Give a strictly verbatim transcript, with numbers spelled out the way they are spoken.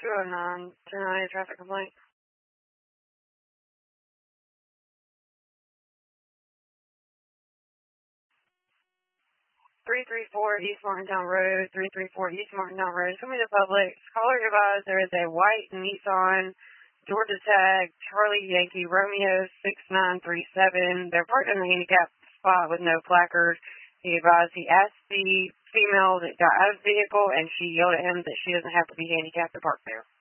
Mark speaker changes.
Speaker 1: two oh nine, tonight, traffic complaint. three three four East Martintown Road, three three four East Martintown Road. Show me the public. Caller advised there is a white Nissan Georgia Tag Charlie Yankee Romeo six nine three seven. They're parked in the handicap spot with no placard. He advised he asked the female that got out of the vehicle, and she yelled at him that she doesn't have to be handicapped to park there.